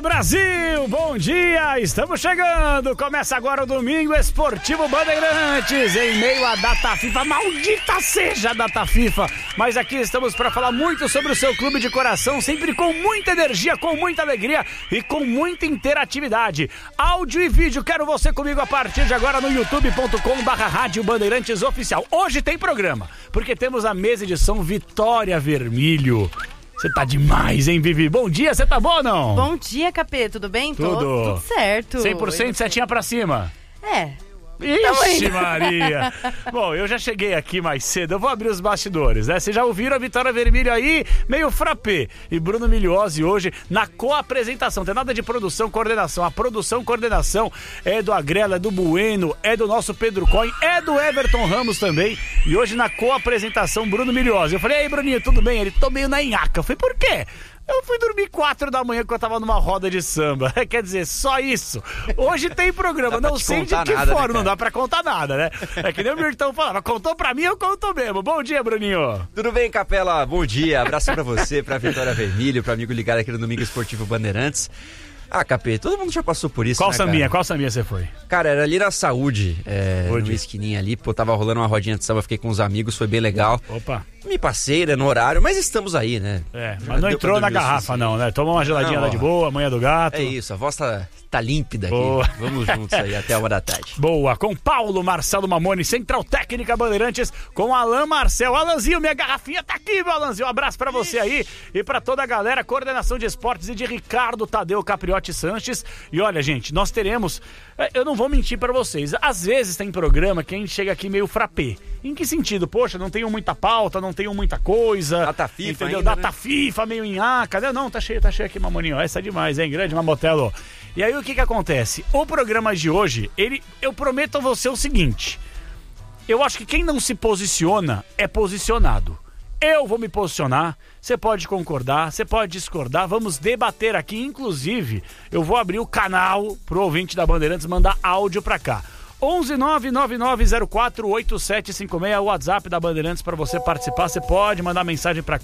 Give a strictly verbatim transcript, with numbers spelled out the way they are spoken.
Brasil, bom dia, estamos chegando, começa agora o Domingo Esportivo Bandeirantes, em meio à data FIFA, maldita seja a data FIFA, mas aqui estamos para falar muito sobre o seu clube de coração, sempre com muita energia, com muita alegria e com muita interatividade, áudio e vídeo, quero você comigo a partir de agora no youtube ponto com barra rádio Bandeirantes Oficial. Hoje tem programa, porque temos a mesa de som Vitória Vermelho. Você tá demais, hein, Vivi? Bom dia, você tá bom ou não? Bom dia, Capê, tudo bem? Tudo. Tô, tudo certo. cem por cento setinha pra cima. É. Ixi, Maria! Bom, eu já cheguei aqui mais cedo, eu vou abrir os bastidores, né? Vocês já ouviram a Vitória Vermelho aí, meio frappé. E Bruno Migliozzi hoje na co-apresentação, tem nada de produção, coordenação. A produção, coordenação é do Agrela, é do Bueno, é do nosso Pedro Coin, é do Everton Ramos também. E hoje na co-apresentação, Bruno Migliozzi. Eu falei, ei, Bruninho, tudo bem? Ele, tô meio na nhaca. Eu falei, por quê? Eu fui dormir quatro da manhã quando eu tava numa roda de samba. Quer dizer, só isso. Hoje tem programa, não sei de que nada, forma, né, não dá pra contar nada, né? É que nem o Mirtão falava, contou pra mim, eu conto mesmo. Bom dia, Bruninho. Tudo bem, Capela? Bom dia, abraço pra você, pra Vitória Vermelho, pro amigo ligado aqui no Domingo Esportivo Bandeirantes. Ah, Capê, todo mundo já passou por isso, Qual né, sambinha? cara? Qual sambinha você foi? Cara, era ali na Saúde, é, Bom numa dia. esquininha ali, pô, tava rolando uma rodinha de samba, fiquei com uns amigos, foi bem legal. Opa. Me passei, né, no horário, mas estamos aí, né? É, Já mas não deu entrou pra na dormir o garrafa suficiente. não, né? Tomou uma geladinha Não, lá ó. de boa, manhã do gato. É isso, a voz tá, tá límpida aqui. Boa. Vamos juntos aí até a uma da tarde. Boa, com Paulo Marcelo Mamoni, Central Técnica Bandeirantes, com Alan Marcel. Alanzinho, minha garrafinha tá aqui, meu Alanzinho. Um abraço pra você aí e pra toda a galera, coordenação de esportes e de Ricardo Tadeu Capriotti Sanches. E olha, gente, nós teremos, eu não vou mentir pra vocês, às vezes tem programa que a gente chega aqui meio frappé. Em que sentido? Poxa, não tenho muita pauta, não tenho muita coisa. Data FIFA entendeu? ainda, Data né? FIFA, meio nhaca. Não, não, tá cheio, tá cheio aqui, Mamoninho. Essa é demais, hein? Grande Mamotelo. E aí o que que acontece? O programa de hoje, ele, eu prometo a você o seguinte. Eu acho que quem não se posiciona é posicionado. Eu vou me posicionar, você pode concordar, você pode discordar, vamos debater aqui. Inclusive, eu vou abrir o canal pro ouvinte da Bandeirantes mandar áudio pra cá. onze nove nove nove zero quatro oito sete cinco seis, o WhatsApp da Bandeirantes para você participar. Você pode mandar mensagem para